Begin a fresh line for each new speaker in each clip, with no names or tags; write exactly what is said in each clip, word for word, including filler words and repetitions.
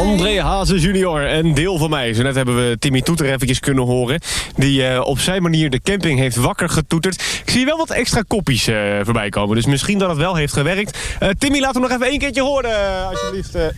André Hazes junior en deel van mij. Zo net hebben we Timmy Toeter eventjes kunnen horen. Die uh, op zijn manier de camping heeft wakker getoeterd. Ik zie wel wat extra koppies uh, voorbij komen. Dus misschien dat het wel heeft gewerkt. Uh, Timmy, laat hem nog even één keertje horen, uh, alsjeblieft. Uh.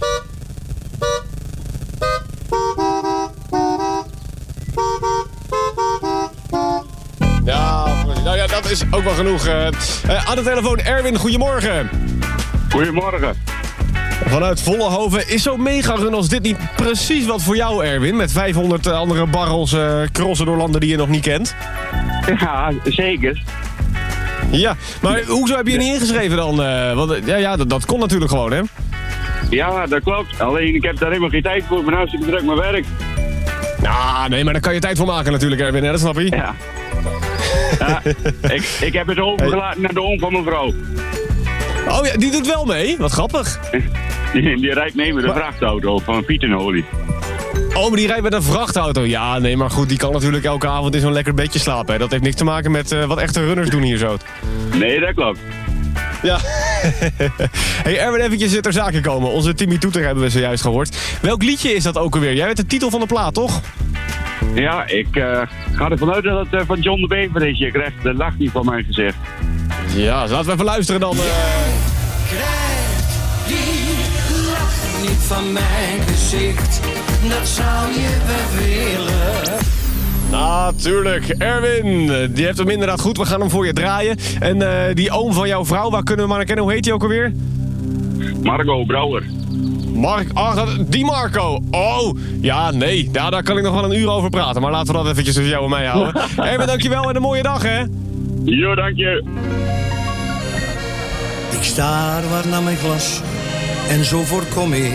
Ja, nou ja, dat is ook wel genoeg. Uh, uh, aan de telefoon Erwin, goedemorgen.
Goedemorgen.
Vanuit Vollenhoven. Is zo'n mega-run als dit niet precies wat voor jou, Erwin? Met vijfhonderd andere barrels uh, crossen door landen die je nog niet kent?
Ja, zeker.
Ja, maar hoezo heb je je niet ingeschreven dan? Uh, want, ja, ja dat, dat kon natuurlijk gewoon, hè?
Ja, dat klopt. Alleen ik heb daar helemaal geen tijd voor. Ik ben hartstikke druk met werk.
Nou, nee, maar daar kan je tijd voor maken natuurlijk, Erwin. Hè? Dat snap je?
Ja. Ja, ik, ik heb het overgelaten naar de oom van mijn vrouw.
Oh ja, die doet wel mee? Wat grappig.
Die, die rijdt mee met een vrachtauto van Pietenolie.
Oh, maar die rijdt met een vrachtauto. Ja, nee, maar goed, die kan natuurlijk elke avond in zo'n lekker bedje slapen. Hè. Dat heeft niks te maken met uh, wat echte runners doen hier zo.
Nee, dat klopt.
Ja. Hey, Erwin, eventjes ter zake komen. Onze Timmy Toeter hebben we zojuist gehoord. Welk liedje is dat ook alweer? Jij weet de titel van de plaat, toch?
Ja, ik uh, ga ervan uit dat het uh, van John de Bever is. Je krijgt de lach niet van mijn gezicht.
Ja, dus laten we even luisteren dan. Uh...
Krijg die lach niet van mijn gezicht. Dat zou je wel willen.
Natuurlijk, Erwin, die heeft hem inderdaad goed. We gaan hem voor je draaien. En uh, die oom van jouw vrouw, waar kunnen we maar naar kennen? Hoe heet hij ook alweer?
Marco Brouwer.
Mark, ach, die Marco. Oh, ja, nee, ja, daar kan ik nog wel een uur over praten. Maar laten we dat eventjes tussen jou en mij houden. Erwin, dankjewel en een mooie dag, hè?
Jo, dank je.
Ik staar waar naar mijn glas en zo voorkom ik